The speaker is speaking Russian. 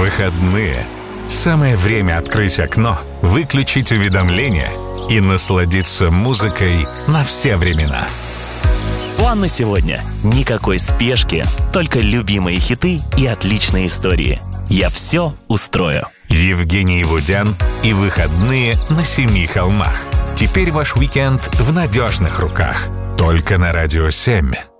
Выходные. Самое время открыть окно, выключить уведомления и насладиться музыкой на все времена. План на сегодня. Никакой спешки, только любимые хиты и отличные истории. Я все устрою. Евгений Вудян и выходные на 7 холмах. Теперь ваш уикенд в надежных руках. Только на Радио 7.